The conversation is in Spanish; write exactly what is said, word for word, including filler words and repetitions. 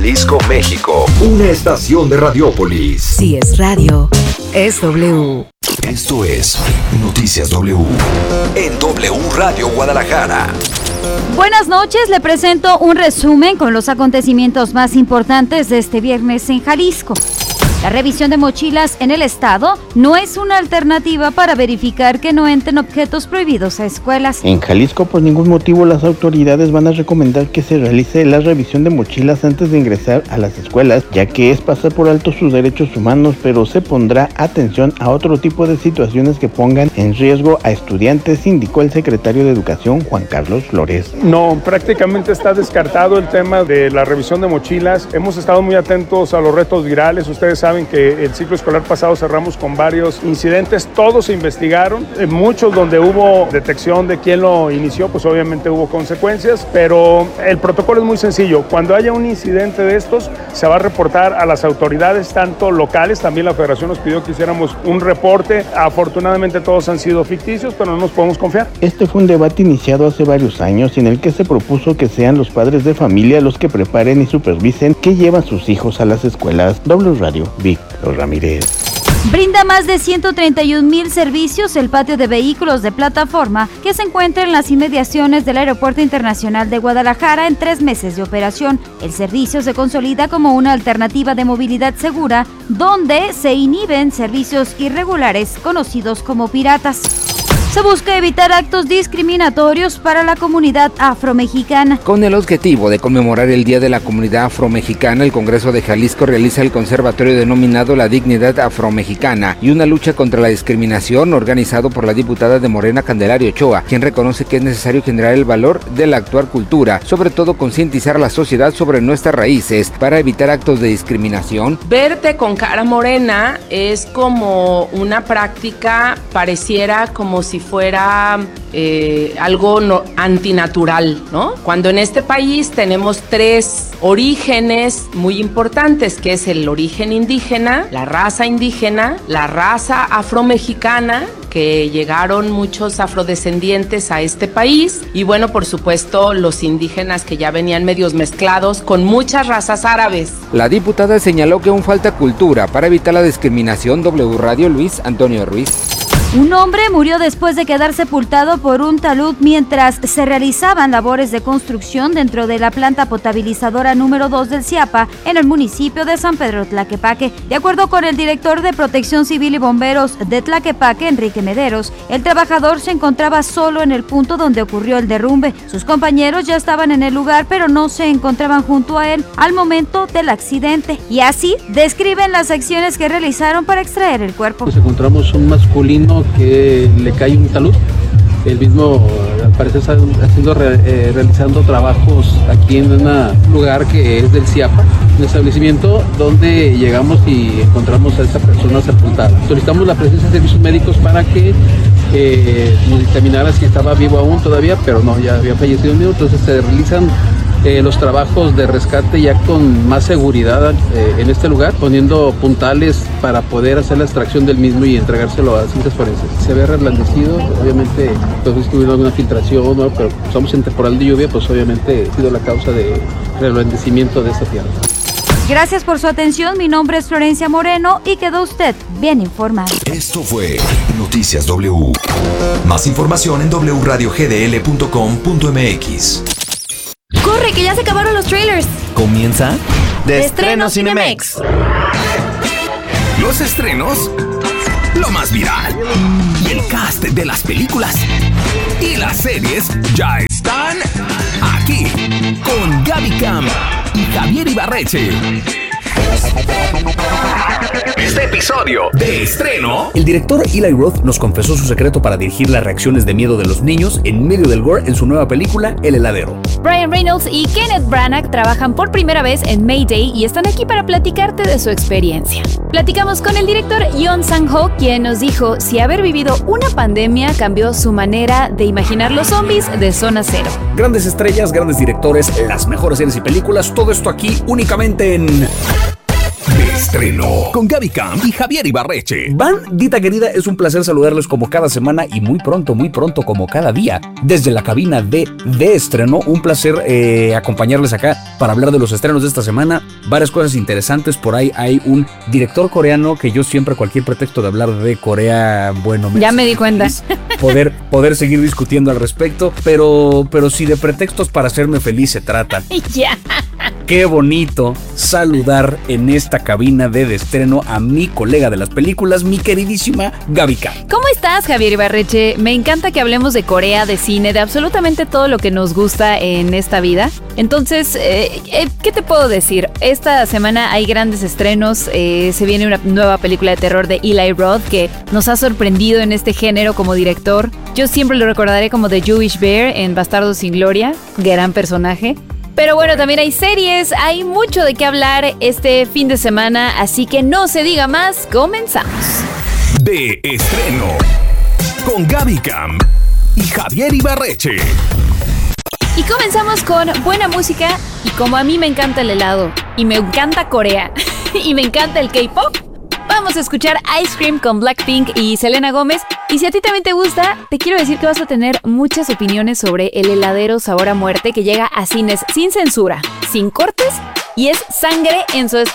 Jalisco, México. Una estación de Radiópolis. Si es radio, es W. Esto es Noticias W. En W Radio Guadalajara. Buenas noches, le presento un resumen con los acontecimientos más importantes de este viernes en Jalisco. La revisión de mochilas en el estado no es una alternativa para verificar que no entren objetos prohibidos a escuelas. En Jalisco, por ningún motivo, las autoridades van a recomendar que se realice la revisión de mochilas antes de ingresar a las escuelas, ya que es pasar por alto sus derechos humanos, pero se pondrá atención a otro tipo de situaciones que pongan en riesgo a estudiantes, indicó el secretario de Educación, Juan Carlos Flores. No, prácticamente está descartado el tema de la revisión de mochilas. Hemos estado muy atentos a los retos virales. Ustedes saben Saben que el ciclo escolar pasado cerramos con varios incidentes, todos se investigaron, en muchos donde hubo detección de quién lo inició, pues obviamente hubo consecuencias, pero el protocolo es muy sencillo. Cuando haya un incidente de estos, se va a reportar a las autoridades, tanto locales, también la Federación nos pidió que hiciéramos un reporte. Afortunadamente todos han sido ficticios, pero no nos podemos confiar. Este fue un debate iniciado hace varios años en el que se propuso que sean los padres de familia los que preparen y supervisen que llevan sus hijos a las escuelas. W Radio. Víctor Ramírez. Brinda más de ciento treinta y un mil servicios el patio de vehículos de plataforma que se encuentra en las inmediaciones del Aeropuerto Internacional de Guadalajara en tres meses de operación. El servicio se consolida como una alternativa de movilidad segura donde se inhiben servicios irregulares conocidos como piratas. Se busca evitar actos discriminatorios para la comunidad afromexicana. Con el objetivo de conmemorar el Día de la Comunidad Afromexicana, el Congreso de Jalisco realiza el conservatorio denominado La Dignidad Afromexicana y una lucha contra la discriminación organizado por la diputada de Morena, Candelaria Ochoa, quien reconoce que es necesario generar el valor de la actual cultura, sobre todo concientizar a la sociedad sobre nuestras raíces para evitar actos de discriminación. Verte con cara morena es como una práctica, pareciera como si fuera eh, algo no, antinatural, ¿no? Cuando en este país tenemos tres orígenes muy importantes, que es el origen indígena, la raza indígena, la raza afromexicana, que llegaron muchos afrodescendientes a este país, y bueno, por supuesto, los indígenas que ya venían medios mezclados con muchas razas árabes. La diputada señaló que aún falta cultura para evitar la discriminación. W Radio, Luis Antonio Ruiz. Un hombre murió después de quedar sepultado por un talud mientras se realizaban labores de construcción dentro de la planta potabilizadora número dos del Ciapa en el municipio de San Pedro Tlaquepaque. De acuerdo con el director de Protección Civil y Bomberos de Tlaquepaque, Enrique Mederos, el trabajador se encontraba solo en el punto donde ocurrió el derrumbe. Sus compañeros ya estaban en el lugar, pero no se encontraban junto a él al momento del accidente. Y así describen las acciones que realizaron para extraer el cuerpo. Nos encontramos un masculino que le cae un talud. El mismo al parecer está haciendo, eh, realizando trabajos aquí en un lugar que es del Ciapa, un establecimiento donde llegamos y encontramos a esta persona sepultada. Solicitamos la presencia de servicios médicos para que eh, nos dictaminara si estaba vivo aún todavía, pero no, ya había fallecido. Entonces se realizan Eh, los trabajos de rescate ya con más seguridad eh, en este lugar, poniendo puntales para poder hacer la extracción del mismo y entregárselo a ciencias forenses. Se ve reblandecido, obviamente pues estuvo alguna filtración, ¿no? Pero estamos en temporal de lluvia, pues obviamente ha sido la causa de reblandecimiento de esta tierra. Gracias por su atención, mi nombre es Florencia Moreno y quedó usted bien informado. Esto fue Noticias W. Más información en doble u radio g d l punto com punto m x. ¡Corre, que ya se acabaron los trailers! Comienza De Estreno Cinemex. Los estrenos, lo más viral, el cast de las películas y las series ya están aquí con Gaby Cam y Javier Ibarreche. Este episodio de estreno. El director Eli Roth nos confesó su secreto para dirigir las reacciones de miedo de los niños en medio del gore en su nueva película El Heladero. Ryan Reynolds y Kenneth Branagh trabajan por primera vez en Mayday y están aquí para platicarte de su experiencia. Platicamos con el director Yeon Sang-ho, quien nos dijo si haber vivido una pandemia cambió su manera de imaginar los zombies de Zona Cero. Grandes estrellas, grandes directores, las mejores series y películas, todo esto aquí únicamente en... estreno con Gaby Cam y Javier Ibarreche. Bandita querida, es un placer saludarles como cada semana y muy pronto, muy pronto como cada día desde la cabina de De Estreno. Un placer eh, acompañarles acá para hablar de los estrenos de esta semana. Varias cosas interesantes. Por ahí hay un director coreano que yo siempre, cualquier pretexto de hablar de Corea, bueno, me ya me di cuenta. Poder, poder seguir discutiendo al respecto, pero, pero si de pretextos para hacerme feliz se trata. Ya. Qué bonito saludar en esta cabina de, de estreno a mi colega de las películas, mi queridísima Gaby Cam. ¿Cómo estás, Javier Ibarreche? Me encanta que hablemos de Corea, de cine, de absolutamente todo lo que nos gusta en esta vida. Entonces, eh, eh, ¿qué te puedo decir? Esta semana hay grandes estrenos. Eh, se viene una nueva película de terror de Eli Roth que nos ha sorprendido en este género como director. Yo siempre lo recordaré como The Jewish Bear en Bastardos sin Gloria. Gran personaje. Pero bueno, también hay series, hay mucho de qué hablar este fin de semana, así que no se diga más, comenzamos. De Estreno con Gaby Cam y Javier Ibarreche. Y comenzamos con buena música, y como a mí me encanta el helado, y me encanta Corea, y me encanta el K-pop, vamos a escuchar Ice Cream con Blackpink y Selena Gómez. Y si a ti también te gusta, te quiero decir que vas a tener muchas opiniones sobre el heladero Sabor a Muerte que llega a cines sin censura, sin cortes, y es sangre en su